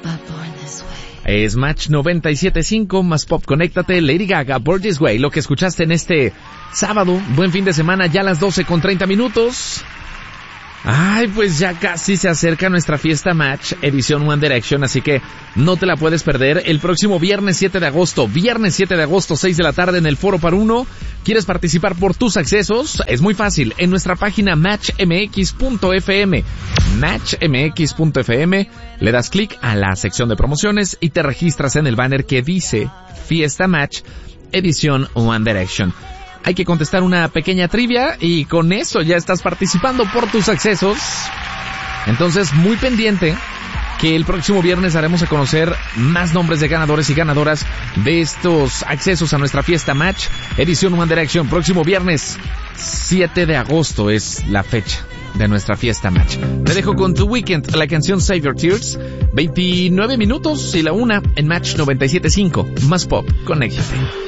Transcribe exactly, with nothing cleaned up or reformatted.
Es Match noventa y siete punto cinco, más pop, conéctate, Lady Gaga, Born This Way, lo que escuchaste en este sábado, buen fin de semana, ya a las doce con treinta minutos. Ay, pues ya casi se acerca nuestra fiesta Match, edición One Direction, así que no te la puedes perder. El próximo viernes siete de agosto, viernes siete de agosto, seis de la tarde en el Foro Par Uno. ¿Quieres participar por tus accesos? Es muy fácil, en nuestra página match m x punto f m, match m x punto f m, le das clic a la sección de promociones y te registras en el banner que dice Fiesta Match, edición One Direction. Hay que contestar una pequeña trivia y con eso ya estás participando por tus accesos. Entonces, muy pendiente que el próximo viernes haremos a conocer más nombres de ganadores y ganadoras de estos accesos a nuestra fiesta Match, edición One Direction. Próximo viernes, siete de agosto es la fecha de nuestra fiesta Match. Te dejo con The Weeknd, la canción Save Your Tears, veintinueve minutos y la una en Match noventa y siete punto cinco. Más pop, conéctate.